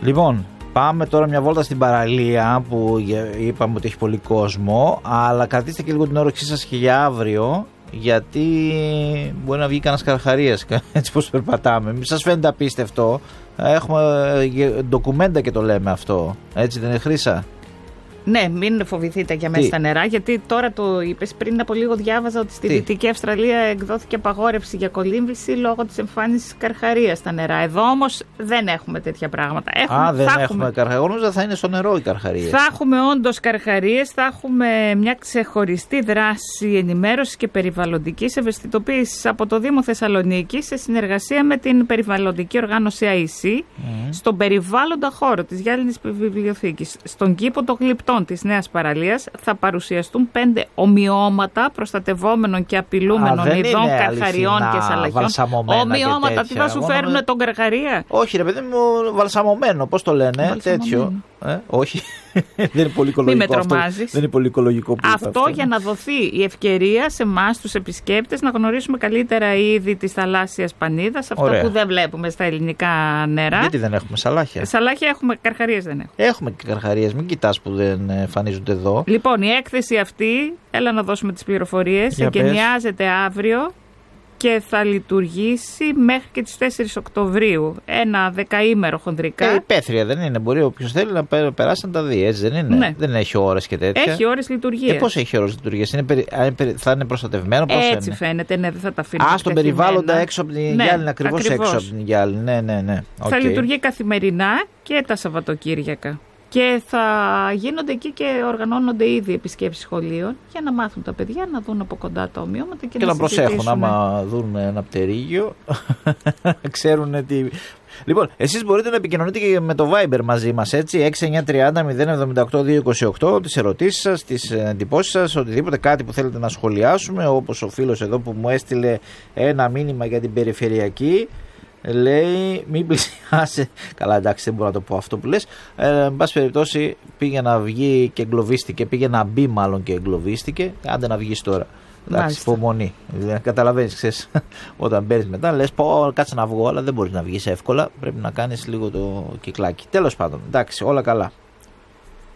Λοιπόν, πάμε τώρα μια βόλτα στην παραλία που είπαμε ότι έχει πολύ κόσμο, αλλά κρατήστε και λίγο την όρεξή σας και για αύριο, γιατί μπορεί να βγει κανένας καρχαρίας έτσι πως περπατάμε. Μην σας φαίνεται απίστευτο, έχουμε ντοκουμέντα και το λέμε αυτό, έτσι δεν είναι, Χρύσα? Ναι, μην φοβηθείτε για μέσα στα νερά, γιατί τώρα το είπες. Πριν από λίγο διάβαζα ότι στη Δυτική Αυστραλία εκδόθηκε απαγόρευση για κολύμβηση λόγω της εμφάνισης καρχαρίας στα νερά. Εδώ όμως δεν έχουμε τέτοια πράγματα. Δεν έχουμε καρχαρίες, δεν θα είναι στο νερό οι καρχαρίες. Θα έχουμε όντως καρχαρίες, θα έχουμε μια ξεχωριστή δράση ενημέρωσης και περιβαλλοντικής ευαισθητοποίησης από το Δήμο Θεσσαλονίκης σε συνεργασία με την περιβαλλοντική οργάνωση ΑΕΣΥ στον περιβάλλοντα χώρο της Γυάλινης Βιβλιοθήκης. Στον κήπο των Γλυπτών της Νέας Παραλίας θα παρουσιαστούν 5 ομοιώματα προστατευόμενων και απειλούμενων ειδών καρχαριών και σαλαχιών. Ομοιώματα, τι θα σου φέρουν τον καρχαρία? Όχι, ρε παιδί μου, βαλσαμωμένο, πώς το λένε, τέτοιο. Όχι, δεν είναι πολύ οικολογικό. Μη με τρομάζεις. Δεν είναι πολύ οικολογικό που αυτό για να δοθεί η ευκαιρία σε εμάς τους επισκέπτες να γνωρίσουμε καλύτερα είδη της θαλάσσιας πανίδας, αυτό που δεν βλέπουμε στα ελληνικά νερά. Γιατί δεν έχουμε σαλάχια? Σαλάχια έχουμε, καρχαρίες δεν έχουμε. Έχουμε και καρχαρίες, μην κοιτάς που δεν εμφανίζονται εδώ. Λοιπόν, η έκθεση αυτή, έλα να δώσουμε τις πληροφορίες, εγκαινιάζεται αύριο και θα λειτουργήσει μέχρι και τις 4 Οκτωβρίου. Ένα δεκαήμερο χονδρικά. Υπαίθρια δεν είναι. Μπορεί όποιος θέλει να περάσει να τα δει, έτσι δεν είναι? Ναι. Δεν έχει ώρες και τέτοια. Έχει ώρες λειτουργίας. Πώς έχει ώρες λειτουργίας? Θα είναι προστατευμένο? Πώς έτσι είναι? Φαίνεται, ναι, δεν θα τα αφήνει. Στον περιβάλλοντα έξω από την Γυάλινη, ακριβώς έξω από την Γυάλινη. Ναι. Θα λειτουργεί καθημερινά και τα Σαββατοκύριακα. Και θα γίνονται εκεί και οργανώνονται ήδη επισκέψεις σχολείων για να μάθουν τα παιδιά να δουν από κοντά τα ομοιώματα και να προσέχουν. Άμα δουν ένα πτερίγιο, ξέρουν τι. Λοιπόν, εσείς μπορείτε να επικοινωνείτε και με το Viber μαζί μας, έτσι, 6930-078-228, τις ερωτήσεις σας, τις εντυπώσεις σας, οτιδήποτε, κάτι που θέλετε να σχολιάσουμε, όπως ο φίλος εδώ που μου έστειλε ένα μήνυμα για την περιφερειακή. Λέει, μην πλησιάσει. Καλά, εντάξει, δεν μπορώ να το πω αυτό που λες. Εν πάση περιπτώσει, πήγε να βγει και εγκλωβίστηκε. Πήγε να μπει, μάλλον, και εγκλωβίστηκε. Άντε να βγεις τώρα. Εντάξει, υπομονή. Καταλαβαίνεις, ξέρεις, όταν μπαίνεις μετά, λες, κάτσε να βγω, αλλά δεν μπορείς να βγεις εύκολα. Πρέπει να κάνεις λίγο το κυκλάκι. Τέλος πάντων, εντάξει, όλα καλά.